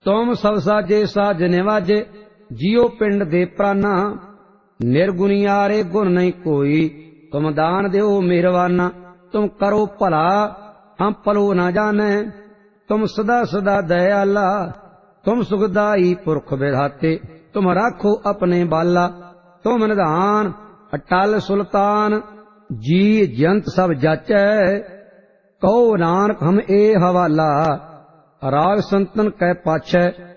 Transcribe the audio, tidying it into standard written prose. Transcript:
तुम सब साजे साज निवाजे, जियो पिंड दे प्राना। निर्गुनियारे गुण नहीं कोई, तुम दान देओ मेहरबाना। तुम करो भला, हम पलो न जाने, तुम सदा सदा दयाला। तुम सुखदाई पुरख विधाते, तुम राखो अपने बाला। तुम निधान अटल सुल्तान, जी जंत सब जाचै। कहो नानक हम ए हवाला, राग संतन कै पाछै।